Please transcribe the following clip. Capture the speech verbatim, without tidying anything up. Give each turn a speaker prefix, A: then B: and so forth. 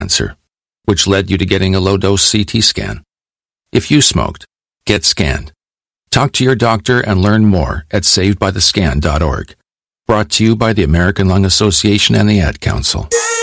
A: cancer, which led you to getting a low-dose C T scan. If you smoked, get scanned. Talk to your doctor and learn more at saved by the scan dot org. Brought to you by the American Lung Association and the Ad Council.